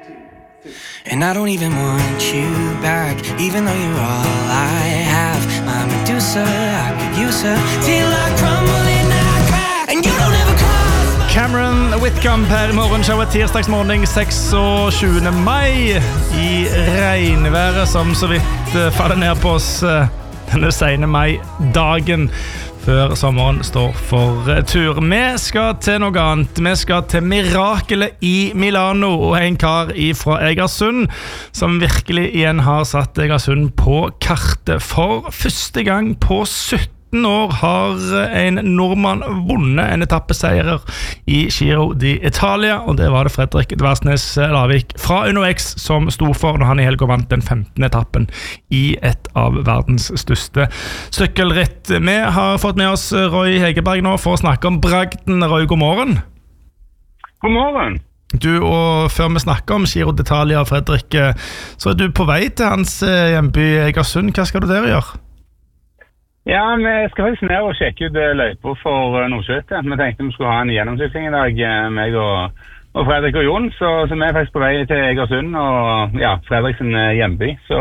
And I don't even want you back, even though you're all I have. My Medusa, I could use her till I crumble and I crack. And you don't ever cross my... Cameron Whitcomb her i morgenshowet tirsdagsmorgen 26. mai i regnværet som så vidt faller ned på oss denne sene mai-dagen før sommeren står for tur. Vi skal til noe annet. Vi skal til mirakelet i Milano og en kar fra Egersund som virkelig igjen har satt Egersund på kartet. For første gang på 17 år har en nordmann vunnet en etappeseier i Giro d'Italia, og det var det Fredrik Dversnes Lavik fra UnoX som sto for når han i helgen vant den 15. etappen i et av verdens største sykkelritt. Vi har fått med oss Roy Hegerberg nå for å snakke om bragden. Roy, god morgen. God morgen. Du, og før vi snakker om Giro d'Italia, Fredrik, så du på vei til hans hjemby Egersund. Hva skal du der gjøre? Ja, vi skal faktisk ned og sjekke ut løyper for Nordsjøtte. Vi tenkte vi skulle ha en gjennomsykling i dag, meg og Fredrik og Jon. Så vi er faktisk på vei til Egersund og Fredriks hjemby. Så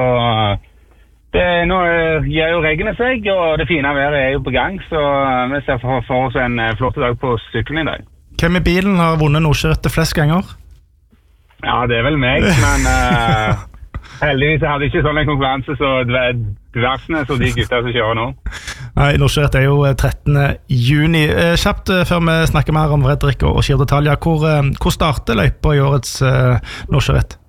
nå gjør jo reggene seg, og det fine været er jo på gang. Så vi ser for oss en flott dag på sykkelen i dag. Hvem i bilen har vunnet Nordsjøtte flest ganger? Ja, det er vel meg, men heldigvis hadde jeg ikke sånn en konkurranse, så Dversnes og de gutta som kjører nå. Nei, Nordsjøtte er jo 13. juni. Kjapt før vi snakker mer om Fredrik og Giro d'Italia, hvor starter løypa i årets Nordsjøtte?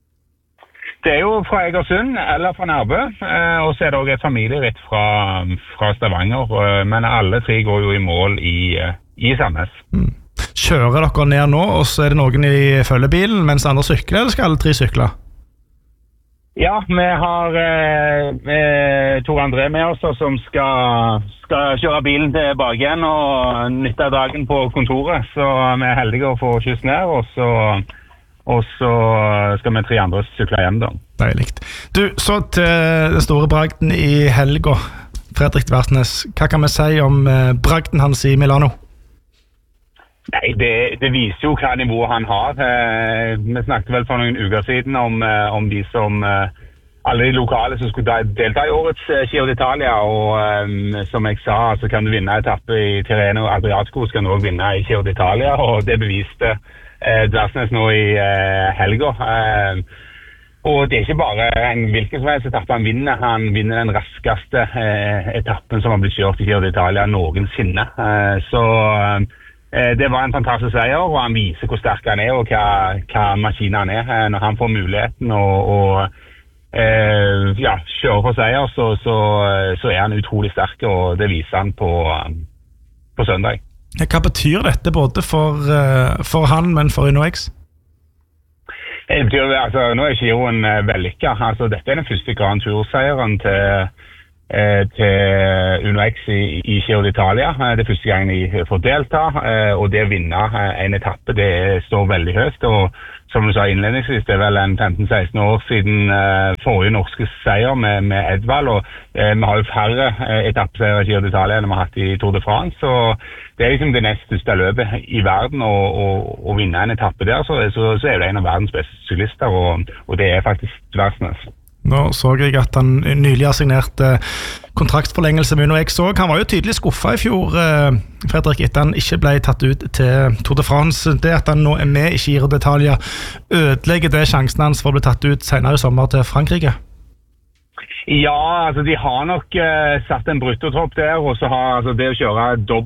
Det er jo fra Egersund eller fra Nærbø, og så er det også et familieritt fra Stavanger, men alle tre går jo i mål i Sandnes. Kjører dere ned nå, og så er det noen i følgebilen mens andre sykler, eller skal alle tre sykle? Ja, vi har Tor André med oss som skal kjøre bilen tilbake igjen og nytte dagen på kontoret, så vi er heldige å få kyss ned, og så skal vi tre andre sykle hjem da. Deiligt. Du, så til den store bragden i helga, Fredrik Dversnes. Hva kan vi si om bragden hans i Milano? Nei, det viser jo hva nivå han har. Vi snakket vel for noen uker siden om de som alle de lokale som skulle delta i årets Giro d'Italia, og som jeg sa, så kan du vinne etappe i Tirreno og Adriatico, så kan du også vinne i Giro d'Italia, og det beviste Dversnes nå i helga. Og det er ikke bare en hvilken som helst etappe han vinner den raskeste etappen som har blitt kjørt i Giro d'Italia noensinne. Så det var en fantastisk seier, og han viser hvor sterk han er og hva maskinen han er. Når han får muligheten å kjøre for seier, så er han utrolig sterk, og det viser han på søndag. Hva betyr dette både for han, men for UnoX? Det betyr, nå er Giroen vellykket. Dette er den første Grand Tour-seieren til UnoX i Giro d'Italia. Det er første gang de får delta, og det å vinne en etappe, det står veldig høyt, og som du sa innledningsvis, det er vel en 15-16 år siden forrige norske seier med Edvald, og vi har jo færre etappeseier i Giro d'Italia enn vi har hatt i Tour de France, så det er liksom det nest største løpet i verden, å vinne en etappe der, så er det en av verdens beste syklister, og det er faktisk Dversnes. Nå så jeg at han nylig har signert kontraktforlengelse med UnoX også. Han var jo tydelig skuffet i fjor, Fredrik, etter han ikke ble tatt ut til Tour de France. Det at han nå er med i Giro d'Italia, ødelegger det sjansen hans for å bli tatt ut senere i sommer til Frankrike? Ja, de har nok satt en bruttotropp der, og så har det å kjøre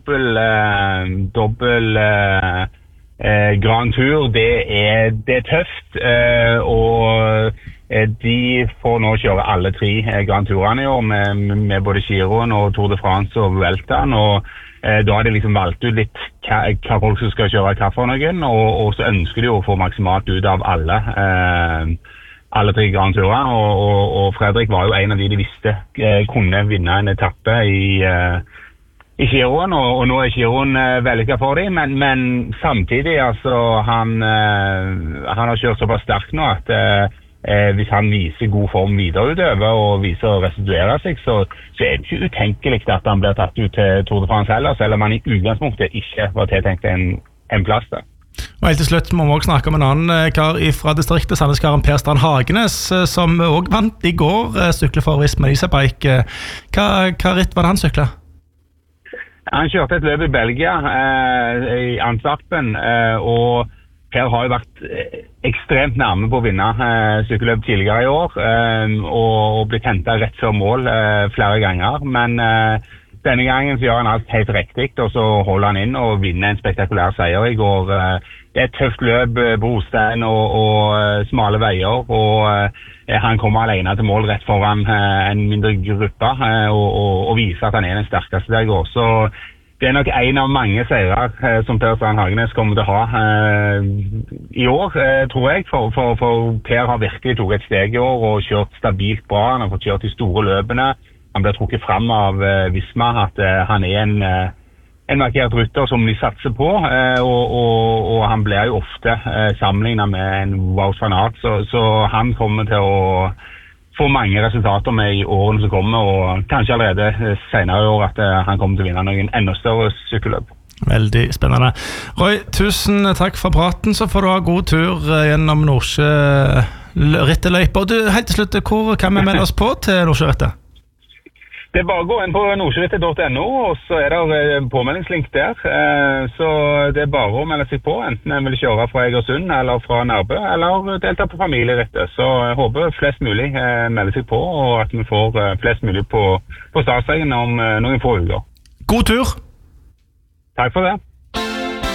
dobbel Grand Tour, det er tøft, og de får nå kjøre alle tre Grand Tourene i år med både Giroen og Tour de France og Vueltaen, og da har de liksom valgt ut litt hva folk som skal kjøre hva for noen, og så ønsker de å få maksimalt ut av alle tre Grand Tourer, og Fredrik var jo en av de visste kunne vinne en etappe i Giroen, og nå er Giroen vellykket for dem, men samtidig, han har kjørt såpass sterkt nå at hvis han viser god form videreutøver og viser å restituere seg, så er det ikke utenkelig at han blir tatt ut til Tour de France heller, selv om han i utgangspunktet ikke var tiltenkt en plass der. Og helt til slutt må vi også snakke om en annen kar fra distriktet, Sandneskaren Per Strand Hagenes, som også vant i går syklefavorisme med Isabike. Hva ritt var det han syklet? Han kjørte et løp i Belgia, i Antwerpen, og Per har jo vært ekstremt nærme på å vinne sykkelløp tidligere i år, og blitt hentet rett før mål flere ganger, men denne gangen så gjør han alt helt riktig, og så holder han inn og vinner en spektakulær seier i går. Det er et tøft løp, brostein og smale veier, og han kommer alene til mål rett foran en mindre gruppe, og viser at han er den sterkeste der i går. Så det er nok en av mange seirer som Per Strand Hagenes kommer til å ha i år, tror jeg, for Per har virkelig tog et steg i år og kjørt stabilt bra. Han har fått kjørt de store løpene. Han ble trukket frem av Visma at han er en markert rytter som de satser på, og han blir jo ofte sammenlignet med en Wout van Aert, så han kommer til å få mange resultater med i årene som kommer, og kanskje allerede senere i år at han kommer til å vinne noen enda større sykkelløp. Veldig spennende. Roy, tusen takk for praten, så får du ha god tur gjennom Nordsjø ritteløyper. Du, helt til slutt, hvor kan vi melde oss på til Nordsjø-rittet? Det er bare å gå inn på nordsjørittet.no, og så er det påmeldingslink der. Så det er bare å melde seg på, enten en vil kjøre fra Egersund eller fra Nærbø, eller delta på familierittet. Så jeg håper flest mulig melder seg på, og at vi får flest mulig på startstegen om noen få uker. God tur! Takk for det.